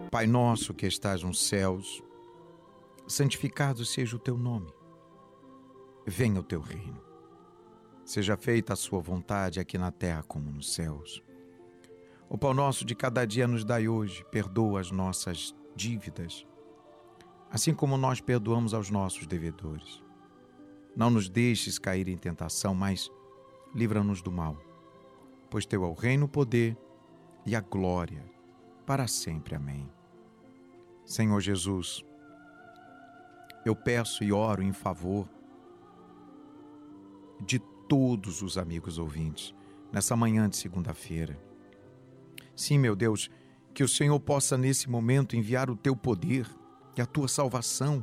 Pai nosso que estás nos céus, santificado seja o teu nome. Venha o teu reino. Seja feita a sua vontade aqui na terra como nos céus. O pão nosso de cada dia nos dai hoje. Perdoa as nossas dívidas, assim como nós perdoamos aos nossos devedores. Não nos deixes cair em tentação, mas livra-nos do mal. Pois teu é o reino, o poder e a glória, para sempre. Amém. Senhor Jesus, eu peço e oro em favor de todos os amigos ouvintes, nessa manhã de segunda-feira. Sim, meu Deus, que o Senhor possa nesse momento enviar o teu poder e a tua salvação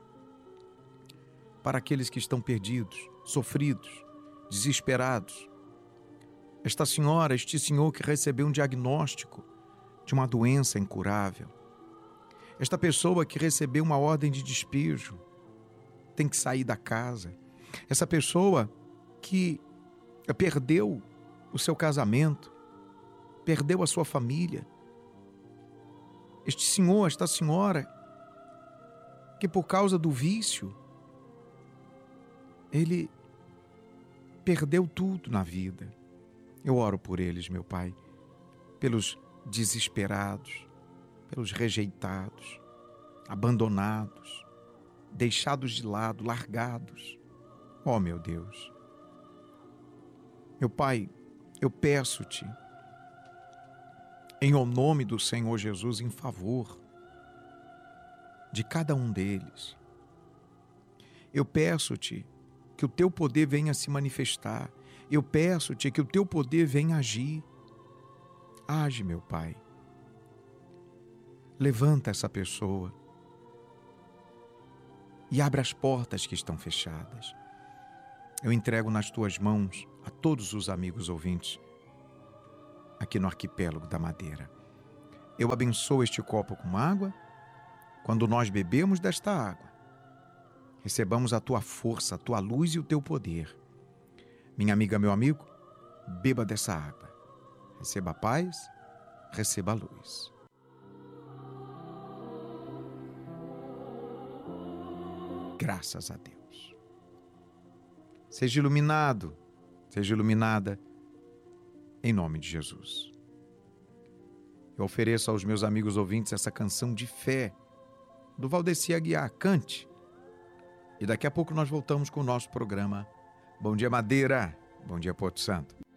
para aqueles que estão perdidos, sofridos, desesperados. Esta senhora, este senhor que recebeu um diagnóstico de uma doença incurável. Esta pessoa que recebeu uma ordem de despejo, tem que sair da casa. Essa pessoa que perdeu o seu casamento, perdeu a sua família. Este senhor, esta senhora, que por causa do vício, ele perdeu tudo na vida. Eu oro por eles, meu Pai, pelos desesperados, pelos rejeitados, abandonados, deixados de lado, largados. Oh, meu Deus! Meu Pai, eu peço-te, em o nome do Senhor Jesus, em favor de cada um deles. Eu peço-te que o teu poder venha se manifestar. Eu peço-te que o teu poder venha agir. Age, meu Pai. Levanta essa pessoa e abre as portas que estão fechadas. Eu entrego nas tuas mãos a todos os amigos ouvintes aqui no Arquipélago da Madeira. Eu abençoo este copo com água. Quando nós bebemos desta água, recebamos a tua força, a tua luz e o teu poder. Minha amiga, meu amigo, beba dessa água. Receba a paz, receba a luz. Graças a Deus. Seja iluminado, seja iluminada, em nome de Jesus. Eu ofereço aos meus amigos ouvintes essa canção de fé do Valdeci Aguiar. Cante. E daqui a pouco nós voltamos com o nosso programa Bom Dia Madeira, Bom Dia Porto Santo.